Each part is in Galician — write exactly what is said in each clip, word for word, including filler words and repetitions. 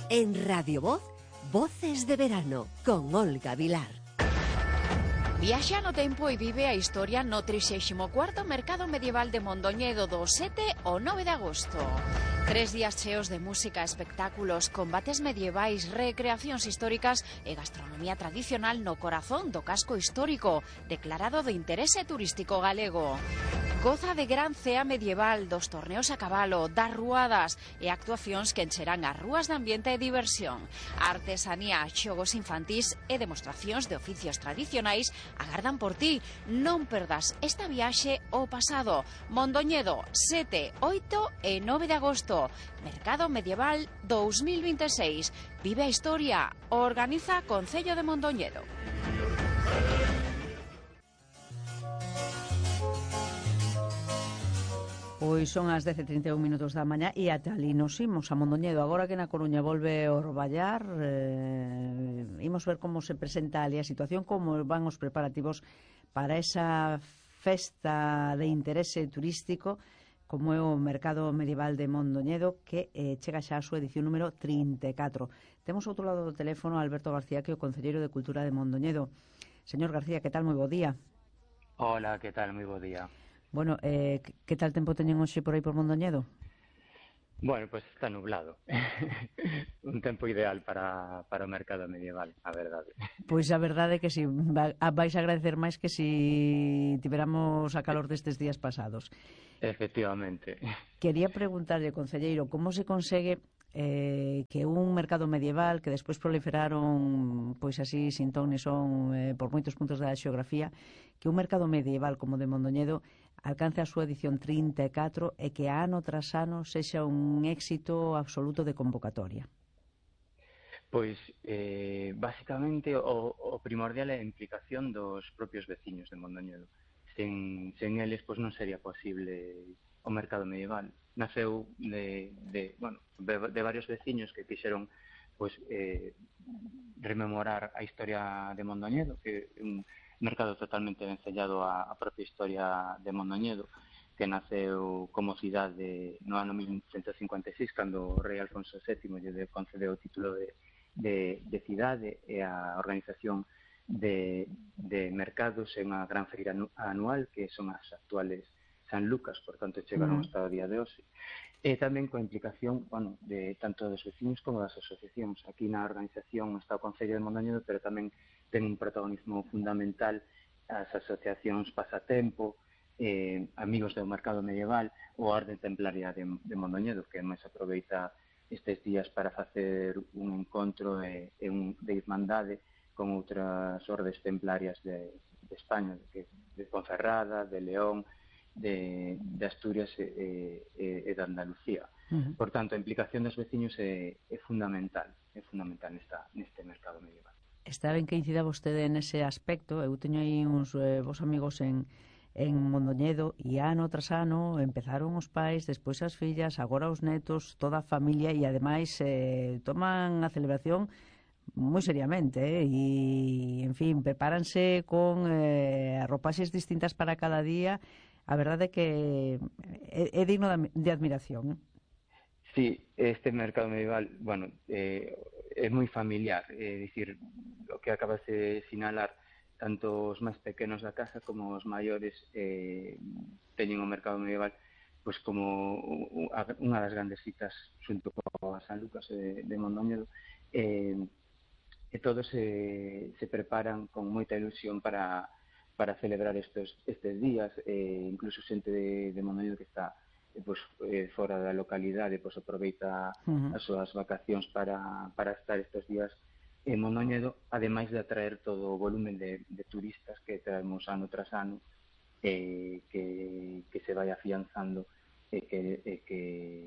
En Radio Voz, Voces de Verano, con Olga Vilar. Viaxa no tempo e vive a historia no trixésimo cuarto Mercado Medieval de Mondoñedo do sete ao nove de agosto. Tres días cheos de música, espectáculos, combates medievais, recreacións históricas e gastronomía tradicional no corazón do casco histórico, declarado de interese turístico galego. Goza de gran cea medieval, dos torneos a cabalo, das ruadas e actuacións que encherán as rúas de ambiente e diversión. Artesanía, xogos infantís e demostracións de oficios tradicionais agardan por ti. Non perdas esta viaxe ao pasado. Mondoñedo, sete, oito e nove de agosto. Mercado Medieval dos mil vinte e seis. Vive a historia. Organiza Concello de Mondoñedo. Pois son as dez e trinta e un minutos da mañá e ata ali nos imos a Mondoñedo. Agora que na Coruña volve a orballar, eh, imos ver como se presenta ali a situación, como van os preparativos para esa festa de interese turístico como é o Mercado Medieval de Mondoñedo, que eh, chega xa a súa edición número trinta e catro. Temos outro lado do teléfono a Alberto García, que é o Concelleiro de Cultura de Mondoñedo. Señor García, que tal? Moi bo día. Hola, que tal? Moi bo día. Bueno, eh, que tal tempo teñen hoxe por aí por Mondoñedo? Bueno, pues está nublado. Un tempo ideal para, para o mercado medieval, a verdade. Pois a verdade é que si, vais a agradecer máis que si tiveramos a calor destes días pasados. Efectivamente. Quería preguntarlle, concelleiro, como se consegue eh, que un mercado medieval que despois proliferaron pois así sin ton ni son eh, por moitos puntos da xeografía, que un mercado medieval como de Mondoñedo alcance a súa edición trinta e catro e que ano tras ano sexa un éxito absoluto de convocatoria? Pois, eh, basicamente, o, o primordial é a implicación dos propios veciños de Mondoñedo. Sen, sen eles, pois non sería posible o mercado medieval. Naceu de, de, bueno, de, de varios veciños que quixeron pois, eh, rememorar a historia de Mondoñedo, que é un mercado totalmente vencellado á, a propia historia de Mondoñedo, que naceu como cidade no ano mil ciento cincuenta e seis, cando o rei Alfonso sétimo lle concedeu o título de, de, de cidade e a organización de, de mercados en unha gran feira anual, que son as actuales San Lucas, por tanto chegaron hasta o día de hoxe. E tamén coa implicación, bueno, de tanto dos veciños como das asociacións. Aquí na organización está o Concello de Mondoñedo, pero tamén ten un protagonismo fundamental as asociacións Pasatempo, eh, Amigos do Mercado Medieval ou a Orde Templaria de, de Mondoñedo, que máis aproveita estes días para facer un encontro de, de, un, de irmandade con outras ordes templarias de, de España, de, de Ponferrada, de León, de, de Asturias e, e, e de Andalucía. Uh-huh. Por tanto, a implicación dos veciños é, é fundamental, é fundamental nesta, neste mercado medieval. Está ben que incida vostede nese aspecto. Eu teño aí uns eh, vos amigos en, en Mondoñedo e ano tras ano empezaron os pais, despois as fillas, agora os netos, toda a familia e ademais eh, toman a celebración moi seriamente, eh? E, en fin, prepáranse con eh, ropaxes distintas para cada día. A verdade é que é, é digno de admiración. Sí, este mercado medieval, bueno, eh, é moi familiar, é dicir, o que acabas de sinalar, tanto os máis pequenos da casa como os maiores eh, teñen o mercado medieval pois como unha das grandes citas xunto coa San Lucas de, de Mondoñedo, eh, e todos se, se preparan con moita ilusión para para celebrar estes, estes días, eh, incluso xente de, de Mondoñedo que está eh, pues, eh, fora da localidade, pues, aproveita uh-huh. as súas vacacións para, para estar estes días en Mondoñedo, ademais de atraer todo o volumen de, de turistas que traemos ano tras ano, eh, que, que se vai afianzando e que, e que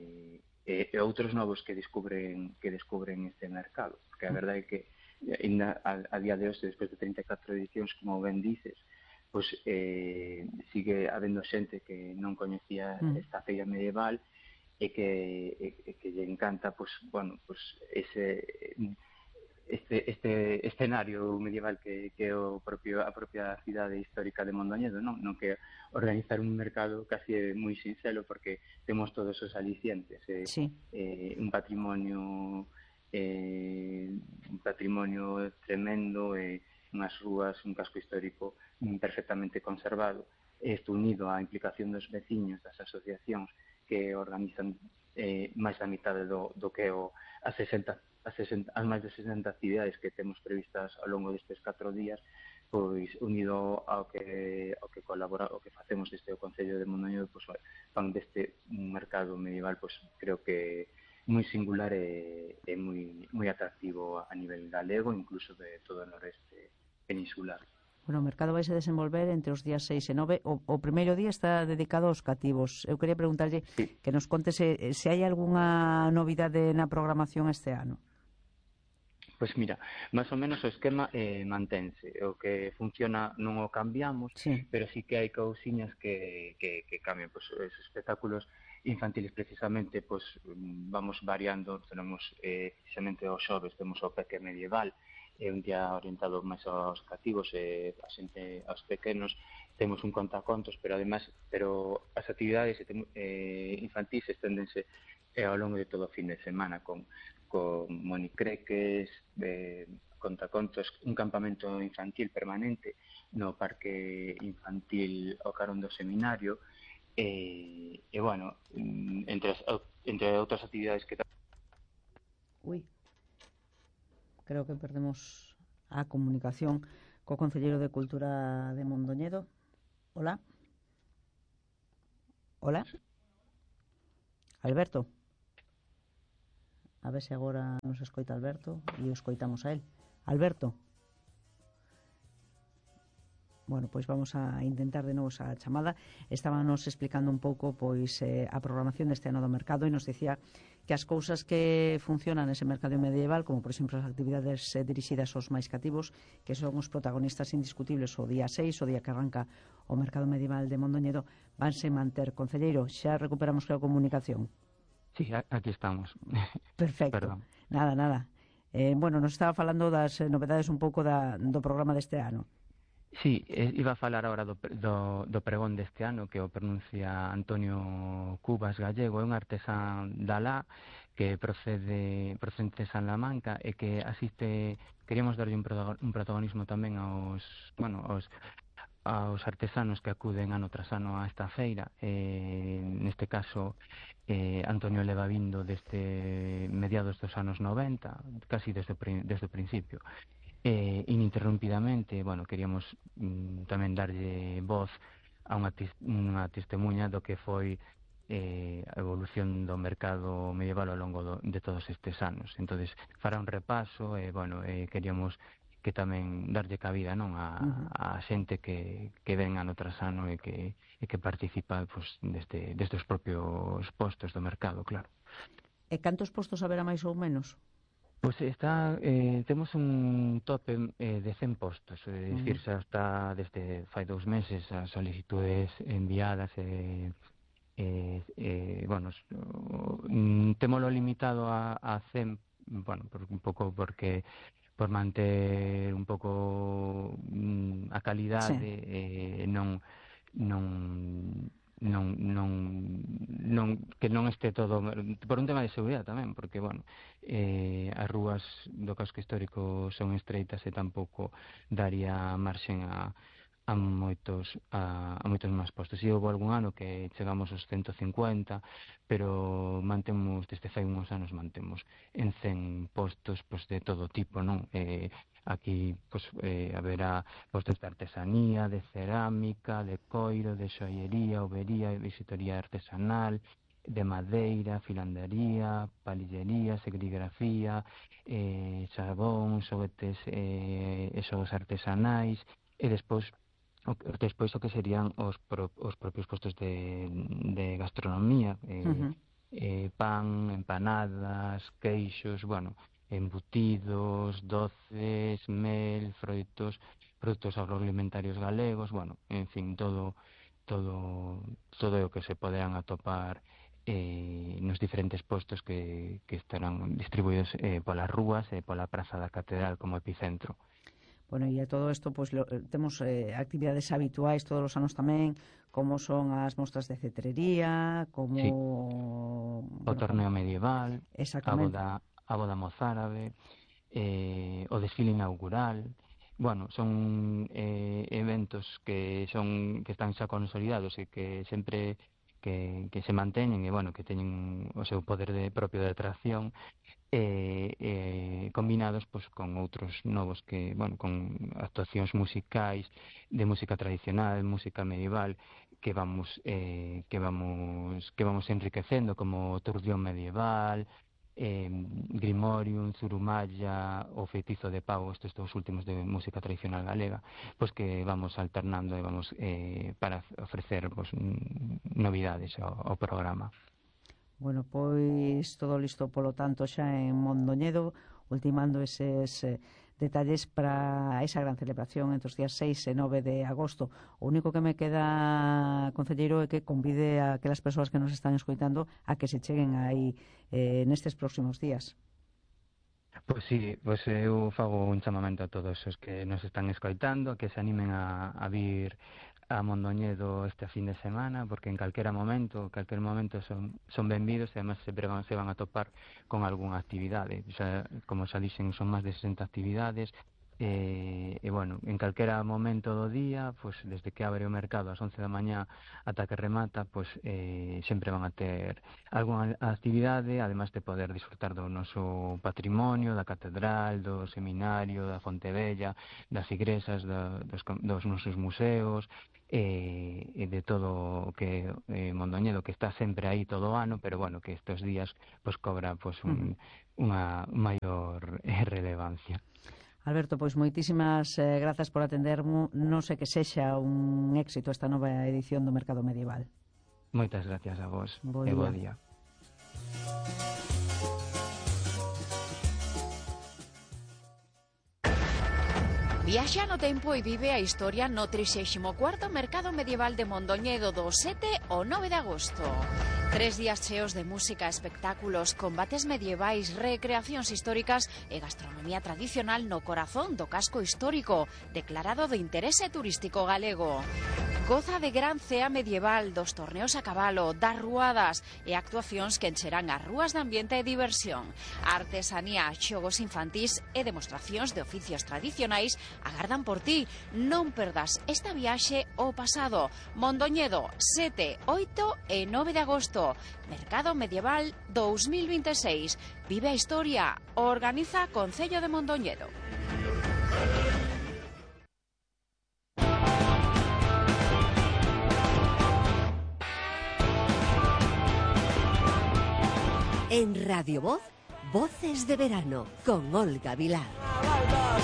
e, e outros novos que descubren que descubren este mercado, porque a verdade é que ainda a, a día de hoxe, despois de trinta e catro edicións, como ben dices, pois eh, sigue habendo xente que non coñecía esta feira medieval e que, e, e que lle encanta pois, bueno, pois ese este, este escenario medieval que, que é o propio, a propia cidade histórica de Mondoñedo, non? Non que organizar un mercado casi é moi sincero porque temos todos os alicientes, eh, sí. eh, un patrimonio eh, un patrimonio tremendo, e eh, unhas rúas, un casco histórico perfectamente conservado. Isto unido á implicación dos veciños, das asociacións que organizan eh, máis da mitade do, do que o, as, sesenta, as, sesenta, as máis de sesenta actividades que temos previstas ao longo destes catro días, pois unido ao que ao que colabora, o que facemos desde o Concello de Mondoñedo, pois fan deste mercado medieval, pois creo que moi singular e, e moi moi atractivo a nivel galego, incluso de todo o noreste peninsular. Bueno, o mercado vai se desenvolver entre os días seis e nove. O, o primeiro día está dedicado aos cativos. Eu quería preguntarlle sí. que nos conte se, se hai algunha novidade na programación este ano. Pois mira, máis ou menos o esquema eh, mantense. O que funciona non o cambiamos, sí. pero sí que hai cousiñas que, que, que cambian. Pois, os espectáculos infantiles precisamente, pois vamos variando. Tenemos eh, precisamente os xoves, temos o Peque Medieval, é un día orientado máis aos cativos e a xente, aos pequenos. Temos un contacontos, pero además, pero as actividades eh, infantis esténdense eh, ao longo de todo o fin de semana, con, con monicreques, eh, contacontos, un campamento infantil permanente no Parque Infantil ao carón do Seminario, e, e bueno, entre, as, entre outras actividades que... Ui, creo que perdemos a comunicación co Concelleiro de Cultura de Mondoñedo. Hola. Hola. Alberto. A ver se agora nos escoita Alberto e o escoitamos a él. Alberto. Bueno, pois vamos a intentar de novo esa chamada. Estábamos explicando un pouco pois eh, a programación deste ano do mercado e nos dicía que as cousas que funcionan nese mercado medieval, como por exemplo as actividades eh, dirixidas aos máis cativos, que son os protagonistas indiscutibles o día seis, o día que arranca o mercado medieval de Mondoñedo, vanse manter. Concelleiro, xa recuperamos a comunicación. Sí, aquí estamos. Perfecto. Perdón. Nada, nada. Eh, bueno, nos estaba falando das novedades un pouco da, do programa deste ano. Sí, iba a falar agora do, do, do pregón deste ano, que o pronuncia Antonio Cubas Gallego, é un artesán da Alá que procede procedente de Salamanca e que asiste, queríamos darlle un, un protagonismo tamén aos, bueno, aos aos artesanos que acuden ano tras ano a esta feira. Eh, neste caso, eh, Antonio leva vindo desde mediados dos anos noventa, casi desde, desde o principio. Eh, ininterrumpidamente, bueno, queríamos mm, tamén darlle voz a unha, unha testemunha do que foi eh, a evolución do mercado medieval ao longo do, de todos estes anos. Entonces, fará un repaso e, eh, bueno, eh, queríamos que tamén darlle cabida, non, a, uh-huh. a xente que, que ven ano tras ano e que, e que participa pues, desde, desde os propios postos do mercado, claro. E cantos postos haberá máis ou menos? Pois pues está, eh, temos un tope eh, de cen postos, é uh-huh. dicir, xa está desde fai dous meses as solicitudes enviadas e, eh, eh, bueno, mm, témolo limitado a, a cen, bueno, por, un pouco porque por manter un pouco mm, a calidade, sí. eh, non non non non non que non este todo por un tema de seguridade tamén, porque bueno, eh, as rúas do casco histórico son estreitas e tampouco daría marxen a a moitos a, a moitos máis postos. E houve algún ano que chegamos aos ciento cincuenta, pero mantemos desde fai uns anos mantemos en cen postos pues, de todo tipo, non? Eh, aquí pues, eh, haberá postos de artesanía, de cerámica, de coiro, de xoiería, overía, visitoría artesanal, de madeira, filandería, palillería, serigrafía, eh, xabón, xoguetes eh, e xogos artesanais, e despois O, despois o que serían os, pro, os propios postos de, de gastronomía, eh, uh-huh. eh, pan, empanadas, queixos, bueno, embutidos, doces, mel, froitos, produtos agroalimentarios galegos, bueno, en fin, todo todo todo o que se poderán atopar eh, nos diferentes postos que, que estarán distribuídos eh, polas rúas e eh, pola Praza da Catedral como epicentro. Bueno, e a todo isto, pois, lo, temos eh, actividades habituais todos os anos tamén, como son as mostras de cetrería, como... Sí. O bueno, torneo medieval, a boda, a boda mozárabe, eh, o desfile inaugural. Bueno, son eh, eventos que son que están xa consolidados e que sempre que, que se manteñen e, bueno, que teñen o seu poder de, propio de atracción, eh, eh, combinados pois, con outros novos que, bueno, con actuacións musicais de música tradicional, música medieval, que vamos eh, que vamos que vamos enriquecendo, como o turdión medieval, eh, Grimorium, Zurumalla, o Feitizo de Pau, estes dous últimos de música tradicional galega, pois que vamos alternando e vamos eh, para ofrecer pois, novidades ao, ao programa. Bueno, pois todo listo polo tanto xa en Mondoñedo, ultimando eses eh, detalles para esa gran celebración entre os días seis e nove de agosto. O único que me queda, concelleiro, é que convide a aquelas persoas que nos están escoitando a que se cheguen aí eh, nestes próximos días. Pois sí, pois eu fago un chamamento a todos os que nos están escoitando, que se animen a, a vir a Mondoñedo este fin de semana, porque en calquera momento, calquer momento son, son benvidos e además sempre van, se van a topar con algunha actividade. Xa, como xa dixen, son máis de sesenta actividades, e, e bueno, en calquera momento do día, pues, desde que abre o mercado ás once da mañá ata que remata, pues, eh, sempre van a ter algunha actividade, además de poder disfrutar do noso patrimonio, da catedral, do seminario, da Fonte Bella, das igrexas, da, dos, dos nosos museos, e, e de todo o que eh, Mondoñedo, que está sempre aí todo o ano, pero bueno, que estes días pues, cobra pues, un, uh-huh. unha maior eh, relevancia. Alberto, pois moitísimas eh, grazas por atendermo. Non sei que sexa un éxito esta nova edición do Mercado Medieval. Moitas gracias a vos bo e bo día. Viaxa no tempo e vive a historia no trixésimo cuarto Mercado Medieval de Mondoñedo do sete ao nove de agosto. Tres días cheos de música, espectáculos, combates medievais, recreacións históricas e gastronomía tradicional no corazón do casco histórico, declarado de interese turístico galego. Goza de gran cea medieval, dos torneos a cabalo, das ruadas e actuacións que encherán as rúas de ambiente e diversión. Artesanía, xogos infantís e demostracións de oficios tradicionais agardan por ti. Non perdas esta viaxe ao pasado. Mondoñedo, sete, oito e nove de agosto. Mercado Medieval dos mil veintiséis. Vive a historia. Organiza Concello de Mondoñedo. En Radio Voz, Voces de Verano, con Olga Vilar.